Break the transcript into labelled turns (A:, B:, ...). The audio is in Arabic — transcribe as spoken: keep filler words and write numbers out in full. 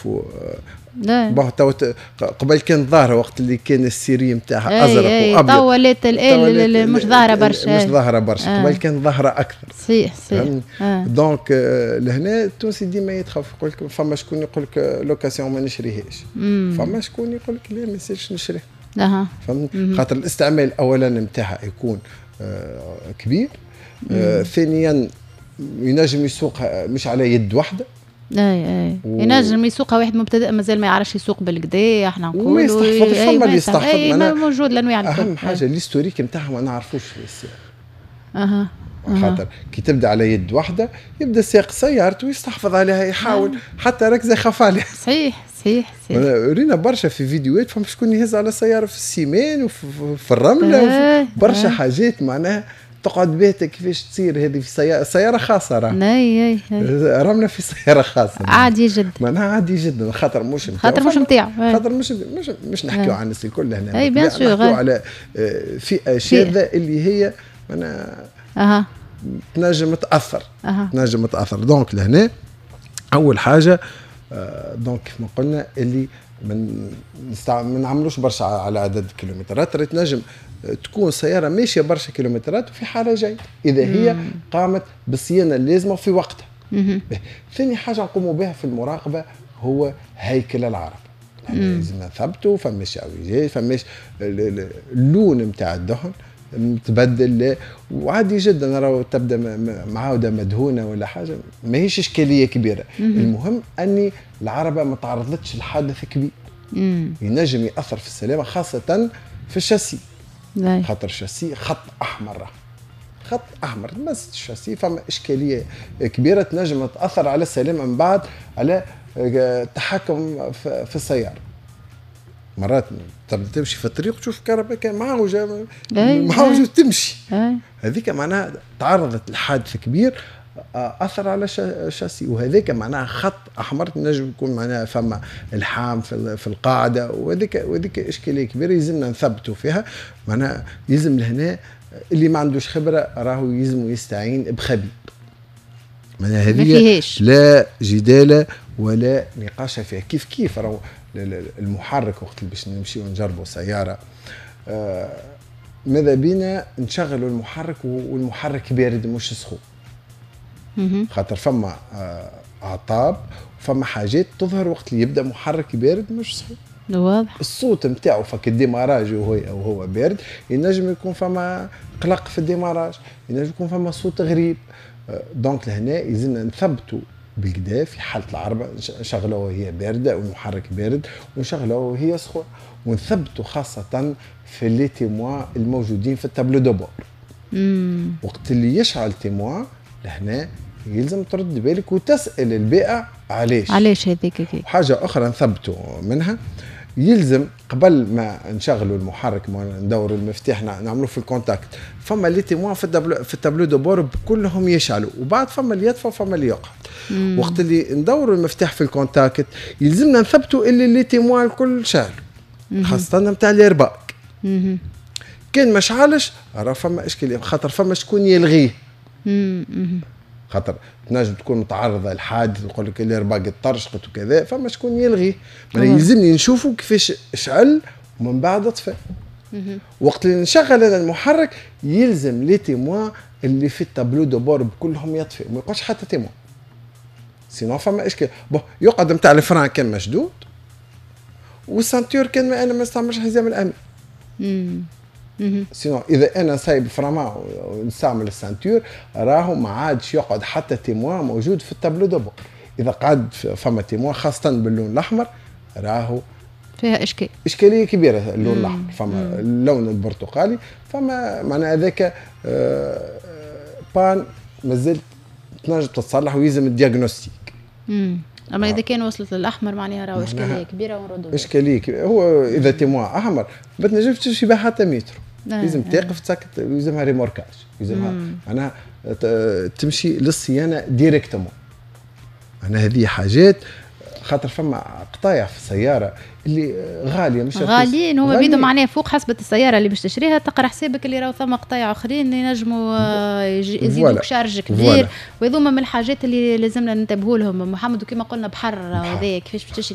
A: نشوفوا باه تو قبل كان ظاهره وقت اللي كان السيري نتاعها ازرق وابيض،
B: تو ولات الان مش ظاهره برشا،
A: مش ظاهره برشا آه. قبل كان ظاهره اكثر.
B: صحيح صحيح.
A: آه. دونك آه لهنا التونسي ديما يتخاف، يقول لك فما شكون يقول لك لوكاسيون ما نشريهاش، فما شكون يقول لك لا ما نسيرش نشريه. اها فهمت، خاطر الاستعمال اولا نتاعها يكون آه كبير، آه ثانيا ينجم يسوقها مش على يد واحده.
B: اي اي و... ينجم يسوقها واحد مبتدئ مازال ما يعرفش يسوق بالكدا، احنا نقولوا
A: يستحفظ فما اللي يستحفظ،
B: اي موجود الانواع الكل.
A: اهم حاجه الهيستوريك نتاعها ما نعرفوش في السيارة.
B: اها
A: خاطر كي تبدا على يد واحده يبدا سياق سيارته ويستحفظ عليها، يحاول آه. حتى ركزه يخاف عليها.
B: صحيح صحيح صحيح.
A: رينا برشا في فيديوهات فما شكون يهز على سياره في السيمان وفي الرمله آه. وفي برشا آه. حاجات معناها تقعد بيتك كيفاش تصير هذه في سيارة, سيارة خاصة راه.
B: اي اي
A: رمنا في سيارة خاصة
B: عادي جدا.
A: معناها عادي جدا خاطر مش نتاعو.
B: خاطر مش نتاعو.
A: خاطر مش مش مش نحكيو عن الناس الكل هنا.
B: اي بيان سور.
A: نحكيو على فئة شاذة اللي هي معناها
B: اها
A: تنجم تأثر.
B: اها
A: تنجم تأثر. دونك لهنا أول حاجة دونك كيف ما قلنا اللي من نستع... ما نعملوش برشا على عدد الكيلومترات، راه تنجم تكون سيارة ماشية برشا كيلومترات وفي حالة جيدة إذا هي مم. قامت بالصيانة اللازمة في وقتها. ثاني حاجة نقوموا بها في المراقبة هو هيكل العربة. لازم نثبتوا فماش عويجات، فماش اللون نتاع الدهن متبدل وعادي جدا، راهو تبدا معاوده مدهونه ولا حاجه ماهيش اشكاليه كبيره. مم. المهم اني العربه ما تعرضتش لحادث كبير مم. ينجم ياثر في السلامه، خاصه في الشاسي. خاطر الشاسي خط احمر، خط احمر تمس الشاسي فما اشكاليه كبيره تنجم تاثر على السلامه من بعد على التحكم في السياره. مرات تبدا تمشي في الطريق تشوف كهرباء كان معوجه معوجه تمشي، هذيك معناها تعرضت لحادث كبير اثر على الشاسي، وهذيك معناها خط احمر نجم يكون معناها فما الحام في القاعده، وهذيك وهذيك اشكاليه كبيره يلزمنا نثبتوا فيها. معناها يلزم لهنا اللي ما عندوش خبره راهو يلزم يستعين بخبير. معناها هذه لا جدال ولا نقاش فيها. كيف كيف راهو المحرك وقت اللي باش نمشي ونجربوا سياره آه ماذا بينا نشغلوا المحرك والمحرك بارد مش سخون، خاطر فما آه اعطاب وفما حاجات تظهر وقت اللي يبدا محرك بارد مش سخون.
B: واضح.
A: الصوت نتاعو فك الديماراج وهو او هو بارد ينجم يكون فما قلق في الديماراج، ينجم يكون فما صوت غريب. آه دونك لهنا يلزمنا نثبتوا بالكدا في حالة العربة نشغلوها وهي باردة والمحرك بارد، ونشغلوها وهي سخون، ونثبتوا خاصة في لي تيموا الموجودين في التابلو دو بور. وقت اللي يشعل تيموا لهنا يلزم ترد بالك وتسأل البائع علاش
B: علاش هذيك كيف.
A: حاجة أخرى نثبتوا منها، يلزم قبل ما نشغلوا المحرك ندوروا المفتاح نعملوا في الكونتاكت فما اللي تيموا في التابلو في التابلو دو بور كلهم يشعلوا، وبعد فما اللي يطفى فما اللي يقعد. مم. وقت اللي ندوروا المفتاح في الكونتاكت يلزمنا نثبتوا اللي اللي تيموا الكل شعلوا، خاصه نتاع اليرباك. كان ما شعلش راه فما اشكاليه، خاطر فما شكون يلغيه. خاطر تنجم تكون متعرضه لحادث ويقول لك اليرباك طرشقت وكذا، فما شكون يلغيه. يلزمني نشوفوا كيفاش شعل ومن بعد طفى. وقت اللي نشغل انا المحرك يلزم لي تيموا اللي في التابلو دو بور كلهم يطفي، ما يبقاش حتى تيموا، سينو فما اشكال. بون يقعد نتاع الفران كان مشدود والسانتور كان ما انا ما استعملش حزام الامان. سينو اذا انا سايب فرما ونستعمل السانتور راهو ما عادش يقعد حتى تيموا موجود في التابلو دو بور. اذا قعد فما تيموا خاصه باللون الاحمر راهو
B: فيها اشكال
A: اشكاليه كبيره. اللون الاحمر فما اللون البرتقالي فما معنى هذاك آه بان مازلت تنجم تتصلح ويلزم الدياغنوستيك.
B: امم اما اذا كان وصلت للاحمر معناها راهو اشكاليه كبيره ونردوا
A: اشكاليه كبيرة. هو اذا تيموا احمر ما تنجمش تمشي بها حتى متر، لازم تقف تسكت، يلزمها ريموركاج، يلزمها معناها تمشي للصيانه ديريكتومون. انا هذه حاجات خاطر فما قطايع في السياره اللي غاليه مش
B: غاليين هما بيدوا معناها فوق حسبة السياره اللي باش تشريها تقرا حسابك اللي راهو ثم قطايع اخرين ينجموا يزيدوك شارج كبير، وهذوما من الحاجات اللي لازمنا ننتبهوا لهم محمد. وكما قلنا بحر هذا كيفاش باش